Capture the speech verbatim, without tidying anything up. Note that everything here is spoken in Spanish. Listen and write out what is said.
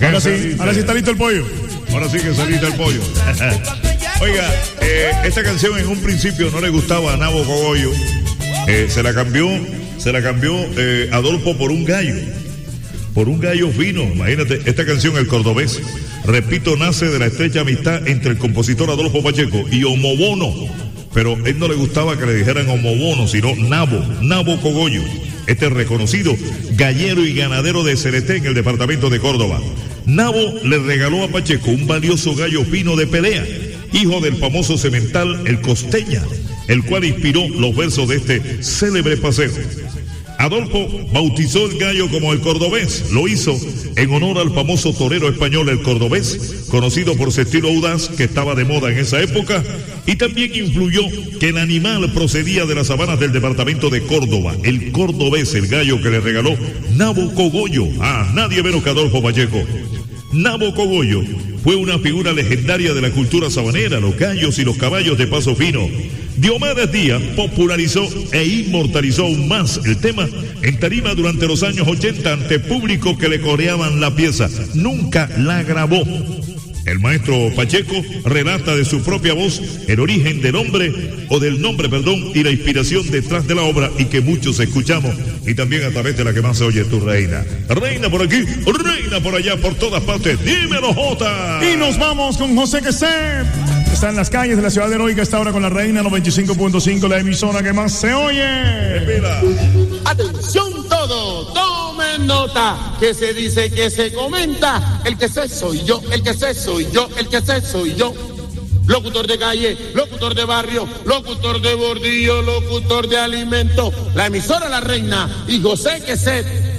Ahora sí, ahora sí está listo el pollo. Ahora sí que está listo el pollo. Oiga, eh, esta canción en un principio no le gustaba a Nabo Cogollo. Eh, se la cambió, se la cambió eh, Adolfo por un gallo. Por un gallo fino. Imagínate, esta canción, El Cordobés, repito, nace de la estrecha amistad entre el compositor Adolfo Pacheco y Homobono. Pero a él no le gustaba que le dijeran Homobono, sino Nabo, Nabo Cogollo. Este reconocido gallero y ganadero de Cereté en el departamento de Córdoba. Nabo le regaló a Pacheco un valioso gallo fino de pelea, hijo del famoso semental El Costeña, el cual inspiró los versos de este célebre paseo. Adolfo bautizó el gallo como El Cordobés. Lo hizo en honor al famoso torero español El Cordobés, conocido por su estilo audaz que estaba de moda en esa época, y también influyó que el animal procedía de las sabanas del departamento de Córdoba. El Cordobés, el gallo que le regaló Nabo Cogollo a nadie menos que Adolfo Pacheco. Nabo Cogollo fue una figura legendaria de la cultura sabanera, los gallos y los caballos de paso fino. Diomedes Díaz popularizó e inmortalizó aún más el tema en tarima durante los años ochenta ante público que le coreaban la pieza. Nunca la grabó. El maestro Pacheco relata de su propia voz el origen del nombre, o del nombre, perdón, y la inspiración detrás de la obra, y que muchos escuchamos, y también a través de la que más se oye, Tu Reina. Reina por aquí, reina por allá, por todas partes. Dímelo, Jota. Y nos vamos con José Queset. Está en las calles de la ciudad heroica, está ahora con la Reina noventa y cinco punto cinco, la emisora que más se oye. Atención todo, tomen nota, que se dice, que se comenta, el que sé soy yo, el que sé soy yo, el que sé soy yo. Locutor de calle, locutor de barrio, locutor de bordillo, locutor de alimento, la emisora La Reina y José Queset.